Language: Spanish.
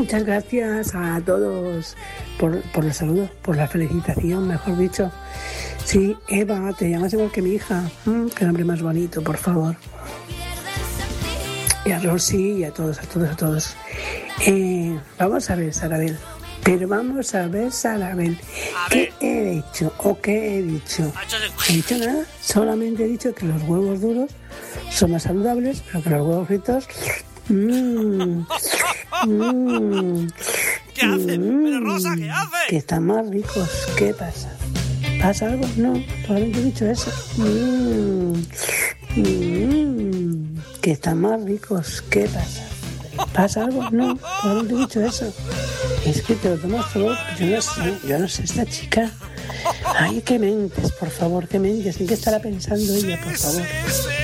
Muchas gracias a todos por los saludos, por la felicitación, mejor dicho. Sí, Eva, te llamas igual que mi hija. Qué nombre más bonito, por favor. Y a Rosy y a todos. Vamos a ver, Sarabel. Pero vamos a ver, Sarabel. ¿Qué he dicho o qué he dicho? ¿He dicho nada? Solamente he dicho que los huevos duros son más saludables, pero que los huevos fritos... ¿Qué hace? Pero Rosa, ¿qué hace? Que están más ricos. ¿Qué pasa? ¿Pasa algo? No, solamente he dicho eso. Que están más ricos. ¿Qué pasa? ¿Pasa algo? No, solamente he dicho eso. Es que te lo tomas todo. Yo no sé esta chica. Ay, ¿qué mentes, por favor? ¿Qué mentes? ¿En qué estará pensando ella, por favor?